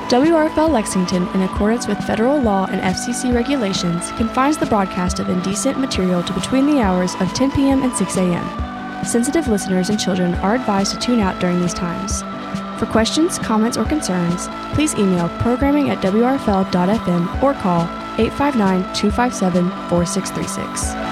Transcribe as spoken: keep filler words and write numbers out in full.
W R F L Lexington, in accordance with federal law and F C C regulations, confines the broadcast of indecent material to between the hours of ten p.m. and six a.m. Sensitive listeners and children are advised to tune out during these times. For questions, comments, or concerns, please email programming at w r f l dot f m or call eight five nine, two five seven, four six three six.